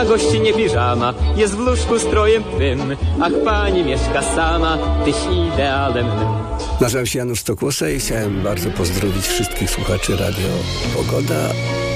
gościnie piżama jest w łóżku strojem twym. Ach, pani mieszka sama, tyś idealem mym. Nazywam się Janusz Stokłosa i chciałem bardzo pozdrowić wszystkich słuchaczy Radio Pogoda.